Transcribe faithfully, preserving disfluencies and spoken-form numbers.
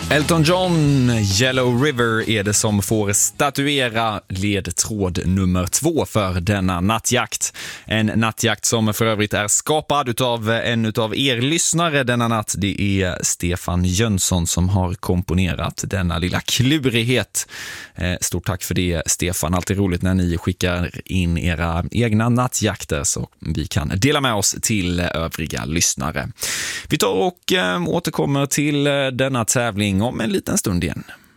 Elton John, Yellow River är det som får statuera ledtråd nummer två för denna nattjakt. En nattjakt som för övrigt är skapad av en av er lyssnare denna natt. Det är Stefan Jönsson som har komponerat denna lilla klurighet. Stort tack för det, Stefan. Alltid roligt när ni skickar in era egna nattjakter så vi kan dela med oss till övriga lyssnare. Vi tar och återkommer till denna tävling om en liten stund igen.